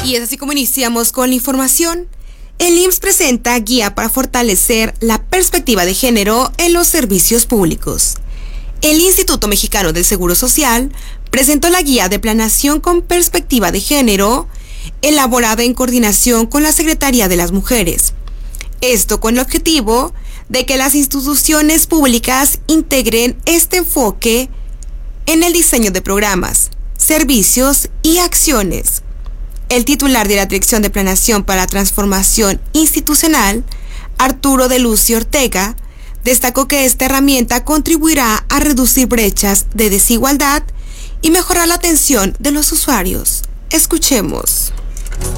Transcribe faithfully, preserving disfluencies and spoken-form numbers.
Y es así como iniciamos con la información. El I M S S presenta guía para fortalecer la perspectiva de género en los servicios públicos. El Instituto Mexicano del Seguro Social presentó la guía de planeación con perspectiva de género, elaborada en coordinación con la Secretaría de las Mujeres. Esto con el objetivo de que las instituciones públicas integren este enfoque en el diseño de programas, servicios y acciones. El titular de la Dirección de Planeación para la Transformación Institucional, Arturo de Lucio Ortega, destacó que esta herramienta contribuirá a reducir brechas de desigualdad y mejorar la atención de los usuarios. Escuchemos.